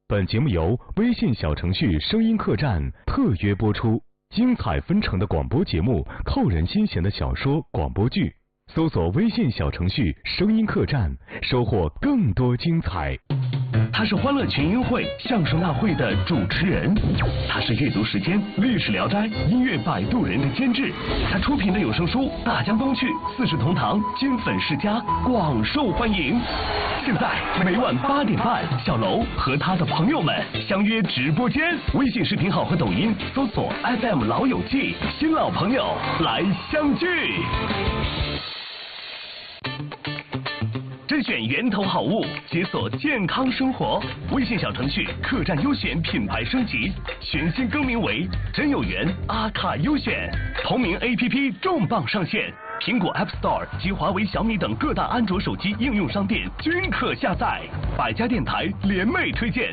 本节目由微信小程序声音客栈特约播出，精彩纷呈的广播节目，扣人心弦的小说、广播剧，搜索微信小程序声音客栈，收获更多精彩。 他是欢乐群英会相声大会的主持人，他是阅读时间历史聊斋音乐摆渡人的监制，他出品的有声书《大江东去》《四世同堂》金粉世家广受欢迎。现在每晚8点半，小楼和他的朋友们相约直播间，微信视频号和抖音搜索 FM 老友记，新老朋友来相聚。甄选源头好物，解锁健康生活。微信小程序客栈优选品牌升级，全新更名为真有缘阿卡优选。同名 APP 重磅上线，苹果 App Store 及华为、小米等各大安卓手机应用商店均可下载。百家电台联袂推荐，